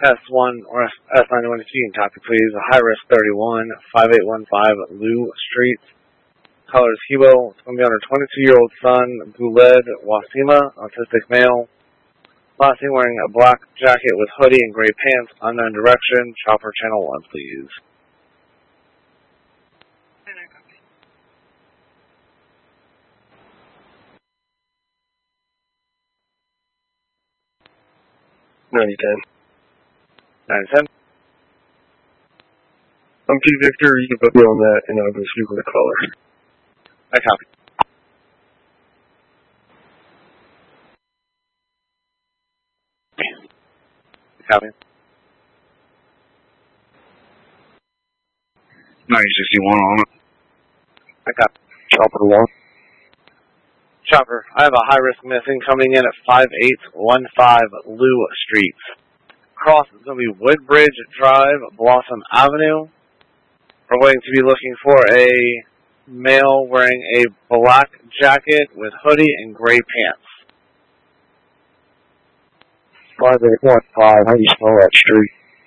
S1 or S91 if you can copy, please. High risk 31, 5815 Lou Street. Colors Hebo. It's going to be on her 22-year-old son, Buled Wasima, autistic male. Last seen wearing a black jacket with hoodie and gray pants. Unknown direction. Chopper channel 1, please. No, you can. 910. I'm P. Victor. You can put me on that, and I'll go speak with the caller. I copy. Copy. 961 on it. I copy. Chopper 1. Chopper, I have a high-risk missing coming in at 5815 Lou Street. Cross is going to be Woodbridge Drive, Blossom Avenue. We're going to be looking for a male wearing a black jacket with hoodie and gray pants. 5815. How do you spell that street?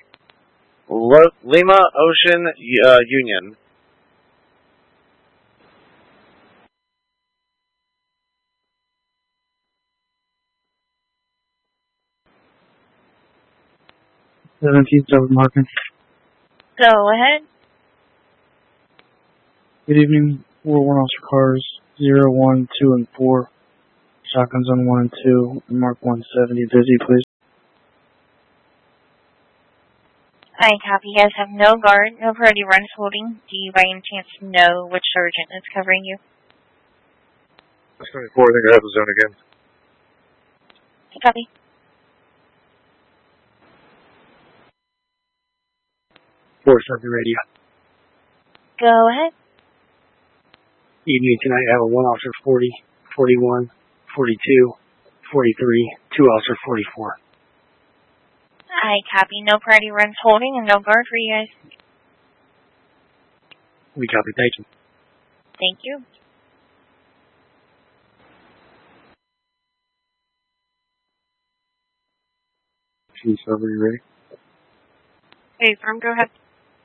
Lima Ocean Union. Markin. Go ahead. Good evening. 401 Officer Cars 0, 1, 2, and 4. Shotguns on 1 and 2. And Mark 170. Busy, please. I copy. You guys have no guard, no priority runs holding. Do you by any chance know which sergeant is covering you? 24, I think I have the zone again. I copy. Radio. Go ahead. Evening tonight, I have a 1 officer 40, 41, 42, 43, 2 officer 44. I copy. No priority runs holding and no guard for you guys. We copy. Thank you. Thank you. Chief, are you ready? Hey, firm, go ahead.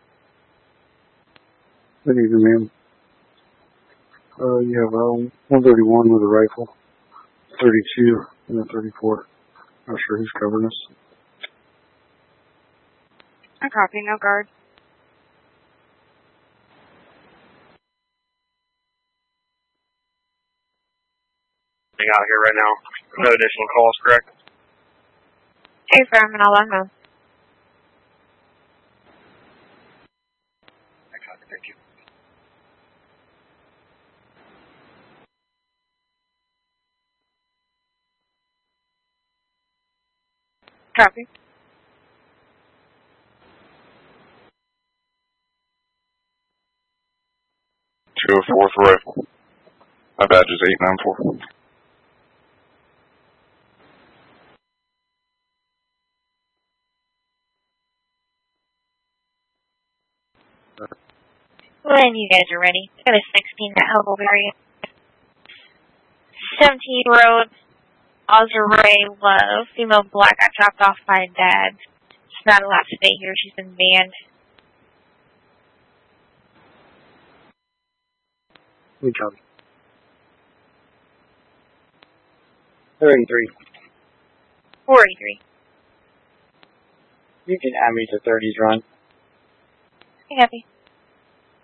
Good evening, ma'am. You have 131 with a rifle, 32 and a 34. Not sure who's covering us. I copy. No guard. Out here right now. No additional calls, correct? Hey, firm, and I'll unload. Thank you. Copy. Two of fourth rifle. My badge is 894. When you guys are ready. Got a 16 at Huckleberry. 17-year-old Azure Love, female black, got dropped off by dad. She's not allowed to stay here. She's been banned. We copy. 33. 43. You can add me to 30's run. I copy.